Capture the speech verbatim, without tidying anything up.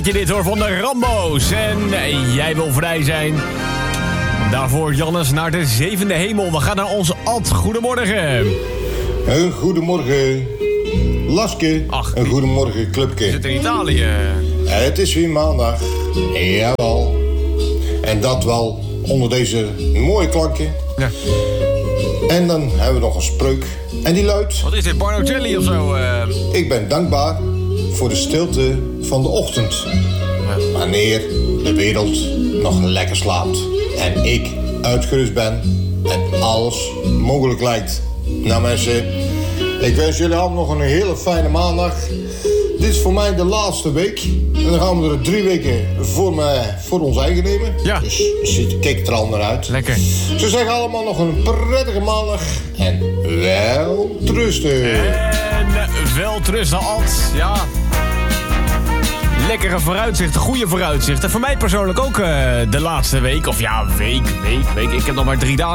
Je dit hoor van de Rambo's. En jij wil vrij zijn. Daarvoor Jannes naar de zevende hemel. We gaan naar onze Ad. Goedemorgen. Een goedemorgen, Laske. Ach, een goedemorgen, Clubke. We zitten in Italië. Het is weer maandag. Jawel. En dat wel onder deze mooie klanken. Ja. En dan hebben we nog een spreuk. En die luidt... Wat is dit, Barno Jelly of zo? Uh... Ik ben dankbaar voor de stilte van de ochtend. Ja. Wanneer de wereld nog lekker slaapt. En ik uitgerust ben. En alles mogelijk lijkt. Nou mensen, ik wens jullie allemaal nog een hele fijne maandag. Dit is voor mij de laatste week. En dan gaan we er drie weken voor, me, voor ons eigen nemen. Ja. Dus ziet, kijk er al naar uit. Lekker. Ze zeggen allemaal nog een prettige maandag. En wel trusten. En wel trusten, Ad. Ja. Lekkere vooruitzichten, goede vooruitzichten. Voor mij persoonlijk ook uh, de laatste week. Of ja, week, week, week. Ik heb nog maar drie dagen.